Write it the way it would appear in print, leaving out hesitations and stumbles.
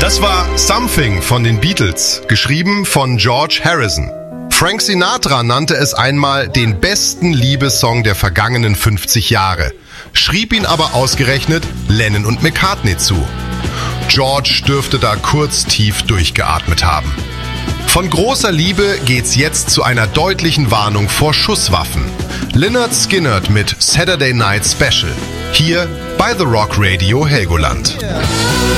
Das war Something von den Beatles, geschrieben von George Harrison. Frank Sinatra nannte es einmal den besten Liebessong der vergangenen 50 Jahre, schrieb ihn aber ausgerechnet Lennon und McCartney zu. George dürfte da kurz tief durchgeatmet haben. Von großer Liebe geht's jetzt zu einer deutlichen Warnung vor Schusswaffen. Lynyrd Skynyrd mit Saturday Night Special. Hier bei The Rock Radio Helgoland.